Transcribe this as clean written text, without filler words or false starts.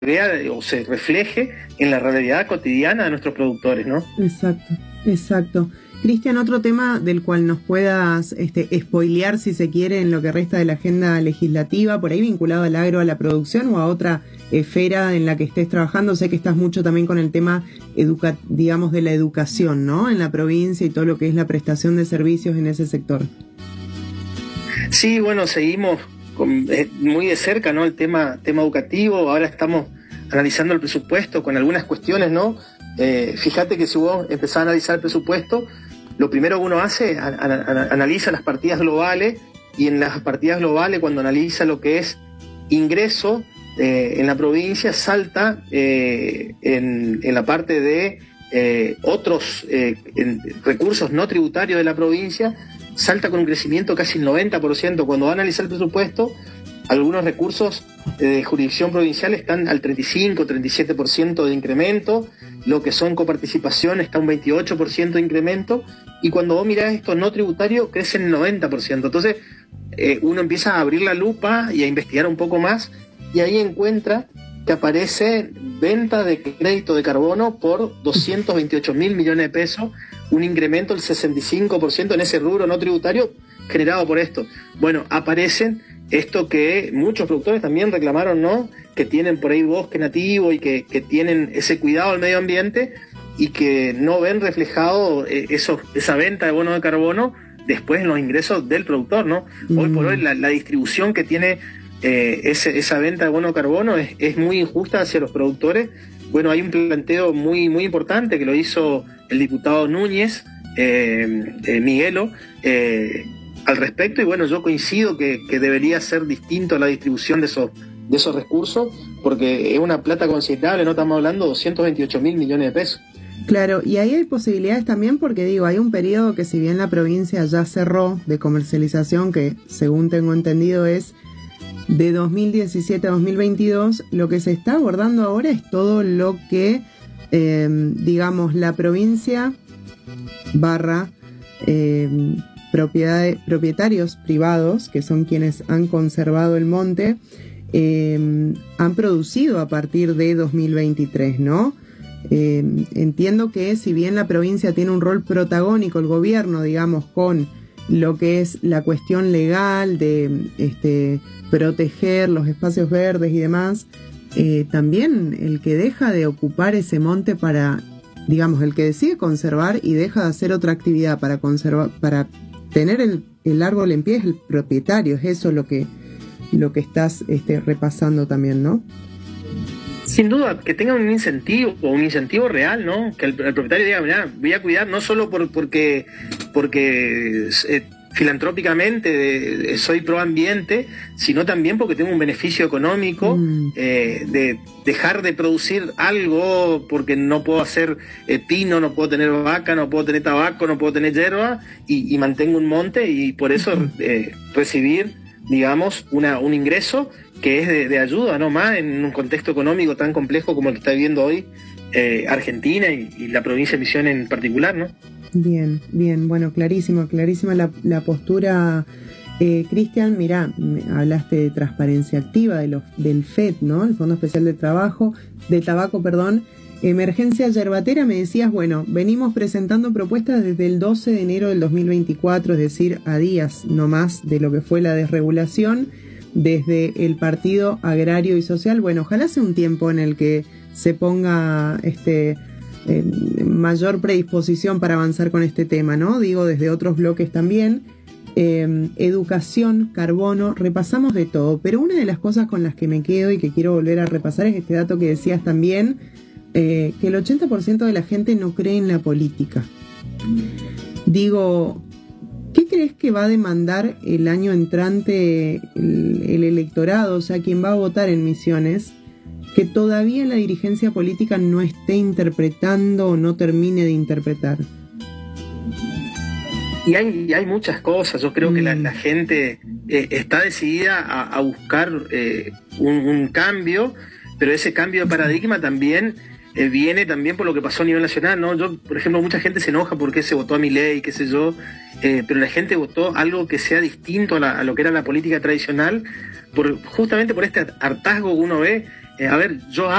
vea o se refleje en la realidad cotidiana de nuestros productores, ¿no? Exacto, exacto. Cristian, otro tema del cual nos puedas spoilear, si se quiere, en lo que resta de la agenda legislativa, por ahí vinculado al agro, a la producción o a otra esfera en la que estés trabajando. Sé que estás mucho también con el tema, digamos, de la educación, ¿no? En la provincia y todo lo que es la prestación de servicios en ese sector. Sí, bueno, seguimos muy de cerca, ¿no? El tema educativo. Ahora estamos analizando el presupuesto con algunas cuestiones, ¿no? Fíjate que si vos empezás a analizar el presupuesto, lo primero que uno hace, analiza las partidas globales, y en las partidas globales, cuando analiza lo que es ingreso en la provincia, salta en la parte de otros recursos no tributarios de la provincia, salta con un crecimiento casi el 90%. Cuando va a analizar el presupuesto, algunos recursos de jurisdicción provincial están al 35-37% de incremento, lo que son coparticipación está un 28% de incremento, y cuando vos mirás esto no tributario, crecen el 90%. Entonces uno empieza a abrir la lupa y a investigar un poco más, y ahí encuentra que aparece venta de crédito de carbono por 228.000 millones de pesos, un incremento del 65% en ese rubro no tributario generado por esto. Bueno, aparecen esto que muchos productores también reclamaron, ¿no? Que tienen por ahí bosque nativo y que tienen ese cuidado al medio ambiente y que no ven reflejado esa venta de bonos de carbono después en los ingresos del productor, ¿no? Hoy por hoy la distribución que tiene esa venta de bono de carbono es muy injusta hacia los productores. Bueno, hay un planteo muy, muy importante que lo hizo el diputado Núñez, Miguelo, al respecto, y bueno, yo coincido que debería ser distinto la distribución de esos recursos, porque es una plata considerable, no estamos hablando de 228.000 millones de pesos. Claro, y ahí hay posibilidades también porque digo, hay un periodo que si bien la provincia ya cerró de comercialización, que según tengo entendido es de 2017 a 2022, lo que se está abordando ahora es todo lo que, digamos, la provincia / propietarios privados, que son quienes han conservado el monte, han producido a partir de 2023, ¿no? Entiendo que si bien la provincia tiene un rol protagónico, el gobierno, digamos, con lo que es la cuestión legal de proteger los espacios verdes y demás, también el que deja de ocupar ese monte para, digamos, el que decide conservar y deja de hacer otra actividad para conservar, para tener el árbol en pie, es el propietario. Es eso lo que estás repasando también, ¿no? Sin duda, que tenga un incentivo real, ¿no? Que el propietario diga, mirá, voy a cuidar no solo porque filantrópicamente soy pro ambiente, sino también porque tengo un beneficio económico de dejar de producir algo porque no puedo hacer pino, no puedo tener vaca, no puedo tener tabaco, no puedo tener hierba, y mantengo un monte, y por eso recibir, digamos, un ingreso que es de ayuda, ¿no? Más en un contexto económico tan complejo como el que está viviendo hoy Argentina y la provincia de Misiones en particular, ¿no? Bien, bueno, clarísima la postura. Cristian, mirá, hablaste de transparencia activa del FED, ¿no? El Fondo Especial de Tabaco, emergencia yerbatera. Me decías, bueno, venimos presentando propuestas desde el 12 de enero del 2024, es decir, a días nomás de lo que fue la desregulación, desde el Partido Agrario y Social. Bueno, ojalá sea un tiempo en el que se ponga mayor predisposición para avanzar con este tema, ¿no? Digo, desde otros bloques también. Educación, carbono, repasamos de todo, pero una de las cosas con las que me quedo y que quiero volver a repasar es este dato que decías también, que el 80% de la gente no cree en la política. Digo, ¿qué crees que va a demandar el año entrante el electorado, o sea, quien va a votar en Misiones, que todavía la dirigencia política no esté interpretando o no termine de interpretar? Y hay muchas cosas. Yo creo que la gente está decidida a buscar un cambio, pero ese cambio de paradigma también viene también por lo que pasó a nivel nacional, ¿no? Yo, por ejemplo, mucha gente se enoja porque se votó a Milei, qué sé yo, pero la gente votó algo que sea distinto a lo que era la política tradicional, justamente por este hartazgo que uno ve. A ver, yo